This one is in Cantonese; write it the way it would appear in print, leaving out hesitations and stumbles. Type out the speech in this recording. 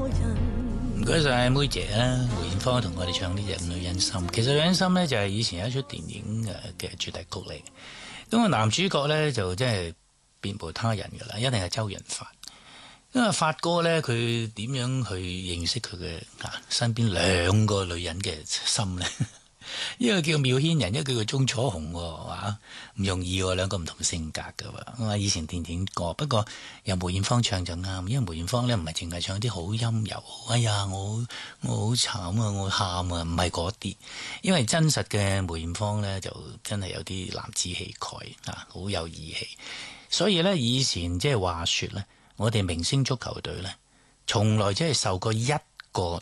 唔該晒妹姐啦，梅艷芳同我哋唱呢隻《女人心》。其實《女人心》呢，就係以前有一出電影嘅主題曲嚟。咁啊，男主角呢，就真係別無他人噶啦，一定係周潤發。因為發哥呢，佢點樣去認識佢嘅身邊兩個女人嘅心呢？一個叫繆騫人，一個叫鐘楚紅，唔容易喎，兩個唔同性格噶喎。以前電影過，不過由梅艷芳唱就啱，因為梅艷芳呢唔係淨係唱啲好陰柔，哎呀我好慘啊，我喊啊，唔係嗰啲。因為真實嘅梅艷芳呢，就真係有啲男子氣概好有義氣。所以呢，以前即係話說呢，我哋明星足球隊呢，從來只係受過一個